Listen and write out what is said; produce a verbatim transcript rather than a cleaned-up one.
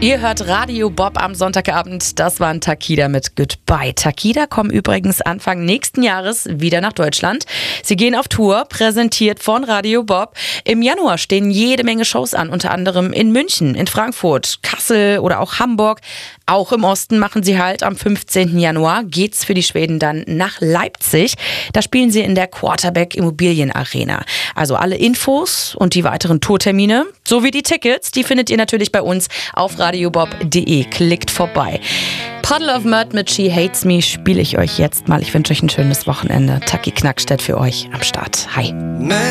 Ihr hört Radio Bob am Sonntagabend. Das waren Takida mit Goodbye. Takida kommen übrigens Anfang nächsten Jahres wieder nach Deutschland. Sie gehen auf Tour, präsentiert von Radio Bob. Im Januar stehen jede Menge Shows an, unter anderem in München, in Frankfurt, Kassel oder auch Hamburg. Auch im Osten machen sie halt. Am fünfzehnten Januar geht's für die Schweden dann nach Leipzig. Da spielen sie in der Quarterback Immobilien Arena. Also alle Infos und die weiteren Tourtermine sowie die Tickets, die findet ihr natürlich bei uns auf radiobob punkt de. Klickt vorbei. Puddle of Mud mit She Hates Me spiele ich euch jetzt mal. Ich wünsche euch ein schönes Wochenende. Taki Knackstedt für euch am Start. Hi.